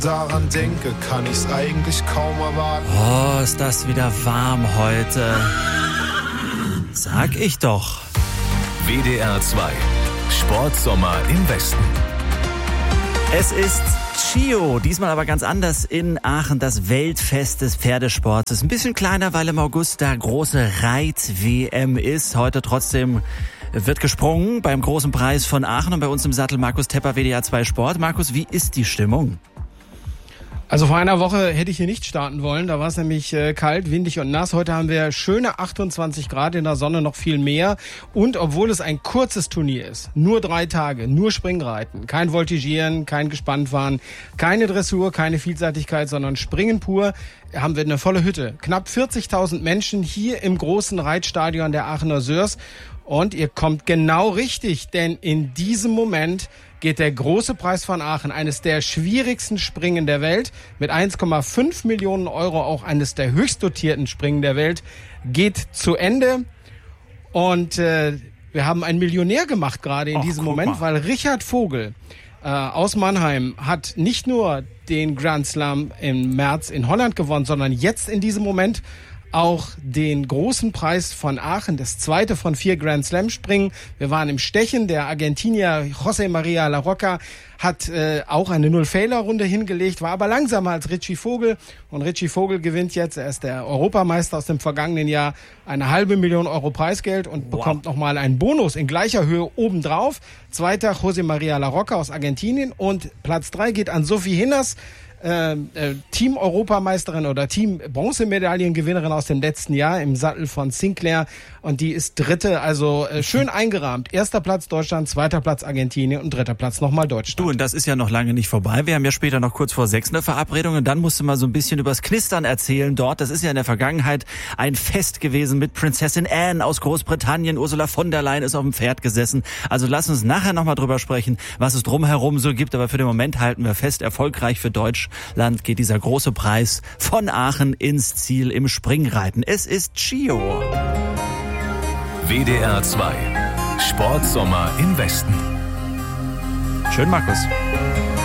daran denke, kann ich's eigentlich kaum erwarten. Oh, ist das wieder warm heute. Sag ich doch. WDR 2. Sportsommer im Westen. Es ist CIO, diesmal aber ganz anders in Aachen, das Weltfest des Pferdesports. Ist ein bisschen kleiner, weil im August da große Reit-WM ist. Heute trotzdem wird gesprungen beim großen Preis von Aachen und bei uns im Sattel Markus Tepper, WDR 2 Sport. Markus, wie ist die Stimmung? Also vor einer Woche hätte ich hier nicht starten wollen, da war es nämlich kalt, windig und nass. Heute haben wir schöne 28 Grad, in der Sonne noch viel mehr. Und obwohl es ein kurzes Turnier ist, nur 3 Tage, nur Springreiten, kein Voltigieren, kein Gespanntfahren, keine Dressur, keine Vielseitigkeit, sondern Springen pur, haben wir eine volle Hütte. Knapp 40.000 Menschen hier im großen Reitstadion der Aachener Sörs. Und ihr kommt genau richtig, denn in diesem Moment geht der große Preis von Aachen, eines der schwierigsten Springen der Welt, mit 1,5 Millionen Euro, auch eines der höchst dotierten Springen der Welt, geht zu Ende. Und wir haben einen Millionär gemacht gerade in diesem Moment, weil Richard Vogel aus Mannheim hat nicht nur den Grand Slam im März in Holland gewonnen, sondern jetzt in diesem Moment auch den großen Preis von Aachen, das zweite von 4 Grand Slam Springen. Wir waren im Stechen, der Argentinier José María Larroca hat auch eine Null-Fehler-Runde hingelegt, war aber langsamer als Richie Vogel. Und Richie Vogel gewinnt jetzt, er ist der Europameister aus dem vergangenen Jahr, 500.000 Euro Preisgeld und bekommt nochmal einen Bonus in gleicher Höhe obendrauf. Zweiter José María Larroca aus Argentinien und Platz 3 geht an Sophie Hinners, Team-Europameisterin oder Team-Bronzemedaillengewinnerin aus dem letzten Jahr im Sattel von Sinclair, und die ist Dritte, also schön eingerahmt. 1. Platz Deutschland, 2. Platz Argentinien und 3. Platz nochmal Deutschland. Du, und das ist ja noch lange nicht vorbei. Wir haben ja später noch kurz vor 6 eine Verabredung und dann musst du mal so ein bisschen übers Knistern erzählen dort. Das ist ja in der Vergangenheit ein Fest gewesen mit Prinzessin Anne aus Großbritannien. Ursula von der Leyen ist auf dem Pferd gesessen. Also lass uns nachher nochmal drüber sprechen, was es drumherum so gibt. Aber für den Moment halten wir fest, erfolgreich für Deutschland geht dieser große Preis von Aachen ins Ziel im Springreiten. Es ist CIO. WDR 2. Sportsommer im Westen. Schön, Markus.